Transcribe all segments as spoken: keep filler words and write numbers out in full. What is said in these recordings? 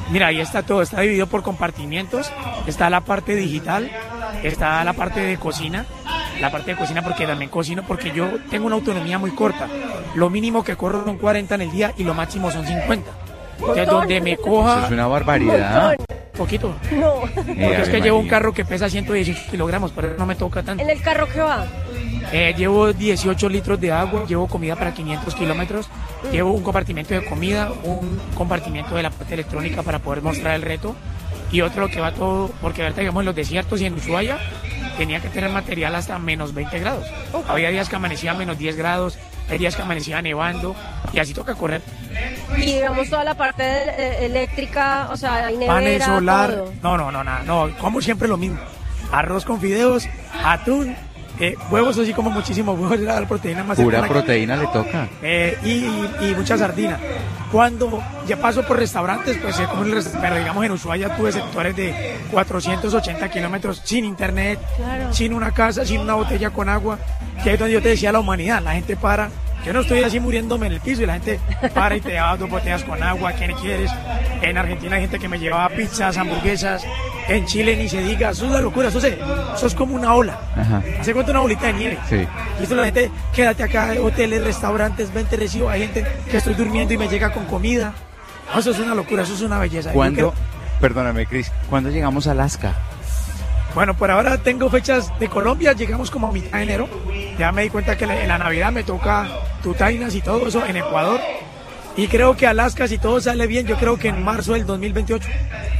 Mira, ahí está todo, está dividido por compartimientos, está la parte digital, está la parte de cocina, la parte de cocina porque también cocino, porque yo tengo una autonomía muy corta, lo mínimo que corro son cuarenta en el día y lo máximo son cincuenta. Entonces, donde me coja... Eso es una barbaridad. Poquito. No. Porque es que llevo un carro que pesa ciento dieciocho kilogramos, pero no me toca tanto. ¿En el carro qué va? Eh, llevo dieciocho litros de agua, llevo comida para quinientos kilómetros, mm. llevo un compartimento de comida, un compartimento de la parte electrónica para poder mostrar el reto y otro que va todo, porque ahorita digamos en los desiertos y en Ushuaia tenía que tener material hasta menos veinte grados. Okay. Había días que amanecía a menos diez grados, hay días que amanecía nevando y así toca correr. Y digamos toda la parte de, eléctrica, o sea, hay nevera, panes solar, todo. no, no, no, nada, no, como siempre lo mismo, arroz con fideos, atún, eh, huevos, así como muchísimos huevos, la proteína más pura proteína le toca, eh, y, y, y mucha sardina. Cuando ya paso por restaurantes, pues sé como el restaurante, pero digamos en Ushuaia tuve sectores de cuatrocientos ochenta kilómetros sin internet, claro. sin una casa, sin una botella con agua, que es donde yo te decía la humanidad, la gente para. Yo no estoy así muriéndome en el piso y la gente para y te da dos botellas con agua, ¿qué quieres? En Argentina hay gente que me llevaba pizzas, hamburguesas, en Chile ni se diga, eso es una locura, eso, se, eso es como una ola. Ajá. Hace cuenta una bolita de nieve. Sí. Y esto la gente, quédate acá, hoteles, restaurantes, ven, te recibo, hay gente que estoy durmiendo y me llega con comida. No, eso es una locura, eso es una belleza. ¿Cuándo, perdóname Cris, ¿cuándo llegamos a Alaska? Bueno, por ahora tengo fechas de Colombia, llegamos como a mitad de enero. Ya me di cuenta que en la Navidad me toca Tutainas y todo eso en Ecuador. Y creo que Alaska, si todo sale bien, yo creo que en marzo del dos mil veintiocho.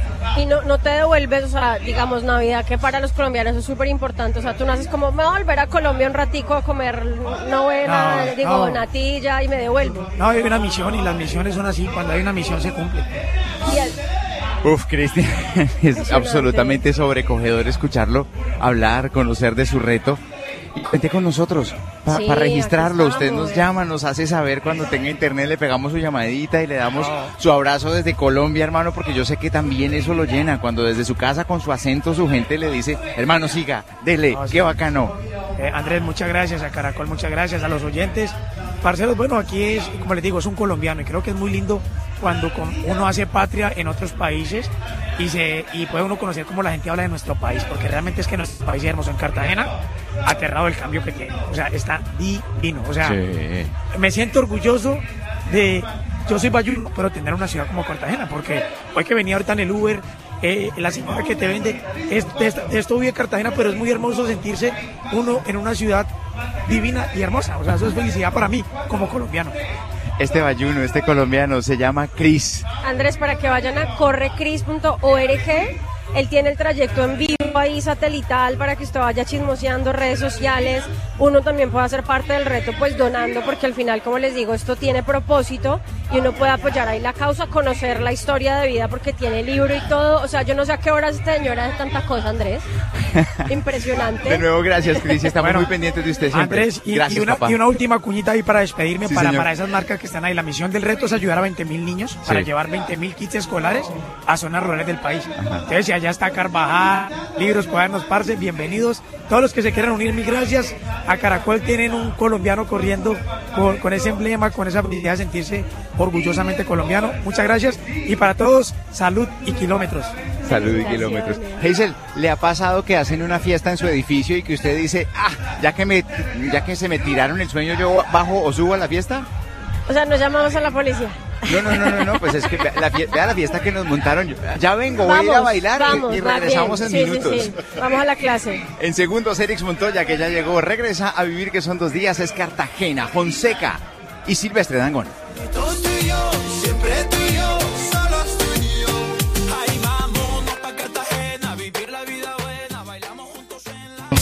Y no, no te devuelves, o sea, digamos, Navidad, que para los colombianos es súper importante. O sea, tú naces como, me voy a volver a Colombia un ratico a comer novena, no, digo, no. natilla y me devuelvo. No, hay una misión y las misiones son así, cuando hay una misión se cumple. Y el... Uf, Cristian, es absolutamente sobrecogedor escucharlo hablar, conocer de su reto. Y cuente con nosotros para sí, pa registrarlo. Usted nos llama, nos hace saber cuando tenga internet, le pegamos su llamadita y le damos oh. su abrazo desde Colombia, hermano, porque yo sé que también eso lo llena. Cuando desde su casa, con su acento, su gente le dice, hermano, siga, dele, oh, sí. qué bacano. Eh, Andrés, muchas gracias, a Caracol, muchas gracias, a los oyentes. Parceros, bueno, aquí es, como les digo, es un colombiano y creo que es muy lindo cuando uno hace patria en otros países y se y puede uno conocer cómo la gente habla de nuestro país, porque realmente es que nuestro país es hermoso. En Cartagena, aterrado el cambio que tiene, o sea, está divino, o sea, sí. me siento orgulloso de, yo soy bayuno, pero tener una ciudad como Cartagena, porque hoy que venía ahorita en el Uber, eh, la señora que te vende, es, de, de esto vive Cartagena, pero es muy hermoso sentirse uno en una ciudad divina y hermosa, o sea, eso es felicidad para mí como colombiano. Este bayuno, este colombiano, se llama Cris. Andrés, para que vayan a corre cris punto org, él tiene el trayecto en vivo ahí satelital para que usted vaya chismoseando redes sociales. Uno también puede hacer parte del reto pues donando, porque al final, como les digo, esto tiene propósito y uno puede apoyar ahí la causa, conocer la historia de vida porque tiene libro y todo. O sea, yo no sé a qué horas esta señora hace tanta cosa, Andrés. Impresionante. De nuevo, gracias, Cris. Estamos bueno, muy pendientes de usted siempre. Andrés, y, gracias, y, una, papá. y una última cuñita ahí para despedirme, sí, para, para esas marcas que están ahí. La misión del reto es ayudar a veinte mil niños sí. para llevar veinte mil kits escolares a zonas rurales del país. Ajá. Entonces, si allá está Carvajal, libros, cuadernos, parce, bienvenidos. Todos los que se quieran unir, mil gracias. A Caracol tienen un colombiano corriendo con, con ese emblema, con esa habilidad de sentirse orgullosamente colombiano. Muchas gracias. Y para todos, salud y kilómetros. Salud y kilómetros. Hazel, ¿le ha pasado que hacen una fiesta en su edificio y que usted dice, ah, ya que me, ya que se me tiraron el sueño, yo bajo o subo a la fiesta? O sea, nos llamamos a la policía. No, no, no, no, no, pues es que vea la, vea la fiesta que nos montaron. Ya vengo, voy vamos, a ir a bailar vamos, y, y regresamos en sí, minutos. Sí, sí. Vamos a la clase. En segundos, Erix Montoya, que ya llegó, regresa a vivir, que son dos días, es Cartagena, Fonseca y Silvestre Dangond. Todos tú y yo, siempre tú y yo, solos tú y yo. Ay, vámonos pa' Cartagena, vivir la vida buena, bailamos juntos en la...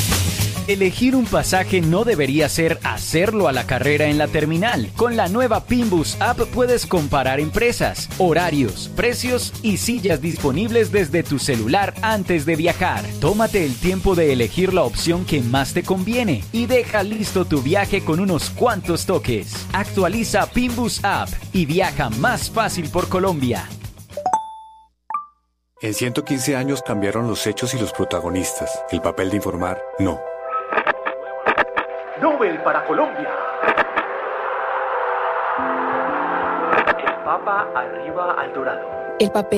Elegir un pasaje no debería ser hacerlo a la carrera en la terminal. Con la nueva Pinbus App puedes comparar empresas, horarios, precios y sillas disponibles desde tu celular antes de viajar. Tómate el tiempo de elegir la opción que más te conviene y deja listo tu viaje con unos cuantos toques. Actualiza Pinbus App y viaja más fácil por Colombia. En ciento quince años cambiaron los hechos y los protagonistas. El papel de informar, no. Nobel para Colombia. El Papa arriba al Dorado. El papel